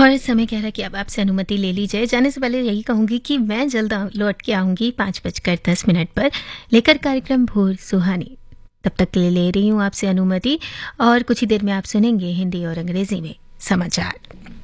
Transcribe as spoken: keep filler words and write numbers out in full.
और समय कह रहा है कि अब आपसे अनुमति ले ली जाए। जाने से पहले यही कहूँगी कि मैं जल्द आ- लौट के आऊँगी पाँच बजकर दस मिनट पर लेकर कार्यक्रम भोर सुहानी। तब तक के लिए ले रही हूँ आपसे अनुमति और कुछ ही देर में आप सुनेंगे हिंदी और अंग्रेजी में समाचार।